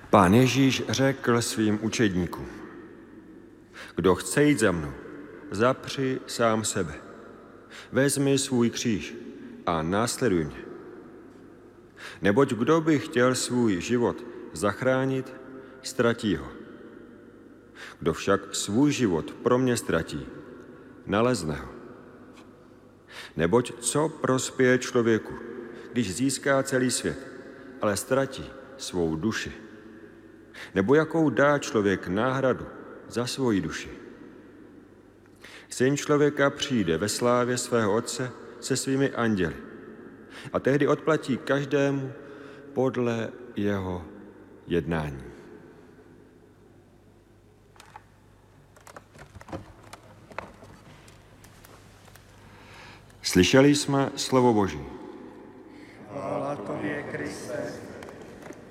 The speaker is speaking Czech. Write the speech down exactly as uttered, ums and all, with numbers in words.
Pán Ježíš řekl svým učedníkům: Kdo chce jít za mnou, zapři sám sebe. Vezmi svůj kříž a následuj mě. Neboť kdo by chtěl svůj život zachránit, ztratí ho. Kdo však svůj život pro mě ztratí, nalezne ho. Neboť co prospěje člověku, když získá celý svět, ale ztratí svou duši? Nebo jakou dá člověk náhradu za svoji duši? Syn člověka přijde ve slávě svého Otce se svými anděli a tehdy odplatí každému podle jeho jednání. Slyšeli jsme slovo Boží. Chvála tobě, Kriste.